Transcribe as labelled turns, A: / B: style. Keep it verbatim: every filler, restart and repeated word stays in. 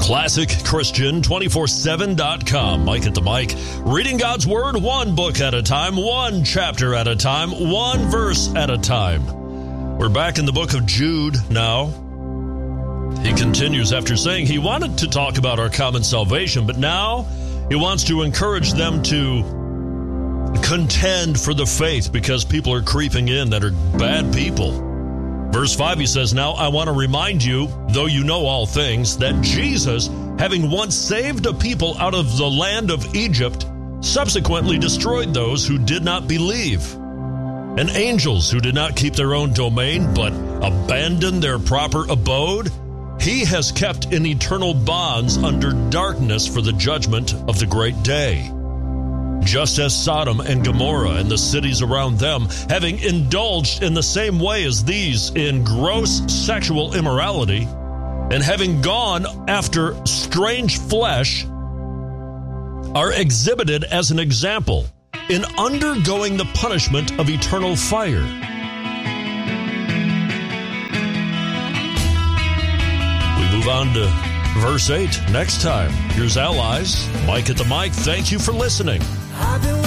A: classic christian two four seven dot com. Mike at the mic, reading God's Word one book at a time, one chapter at a time, one verse at a time. We're back in the book of Jude now. He continues after saying he wanted to talk about our common salvation, but now he wants to encourage them to contend for the faith because people are creeping in that are bad people. Verse five, he says, "Now I want to remind you, though you know all things, that Jesus, having once saved a people out of the land of Egypt, subsequently destroyed those who did not believe, and angels who did not keep their own domain, but abandoned their proper abode, he has kept in eternal bonds under darkness for the judgment of the great day. Just as Sodom and Gomorrah and the cities around them, having indulged in the same way as these in gross sexual immorality, and having gone after strange flesh, are exhibited as an example in undergoing the punishment of eternal fire." We move on to verse eight next time. Here's Allies. Mike at the mic. Thank you for listening.